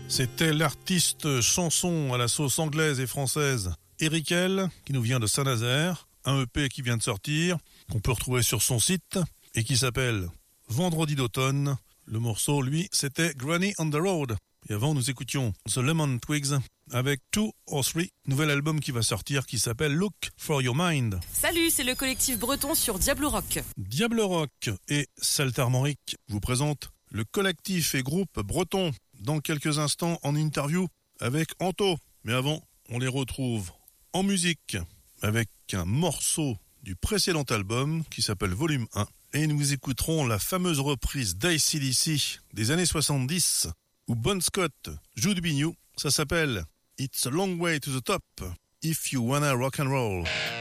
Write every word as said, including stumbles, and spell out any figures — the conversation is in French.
C'était l'artiste chanson à la sauce anglaise et française Eric L, qui nous vient de Saint-Nazaire, un E P qui vient de sortir, qu'on peut retrouver sur son site, et qui s'appelle Vendredi d'automne. Le morceau, lui, c'était Granny on the Road. Et avant, nous écoutions The Lemon Twigs avec Two or Three, nouvel album qui va sortir qui s'appelle Look for Your Mind. Salut, c'est le collectif breton sur Diablo Rock. Diablo Rock et Saltarmoric vous présentent le collectif et groupe breton. Dans quelques instants, en interview avec Anto. Mais avant, on les retrouve en musique avec un morceau du précédent album qui s'appelle Volume un. Et nous écouterons la fameuse reprise d'A C D C des années soixante-dix où Bon Scott joue du biniou. Ça s'appelle It's a Long Way to the Top, If You Wanna Rock and Roll.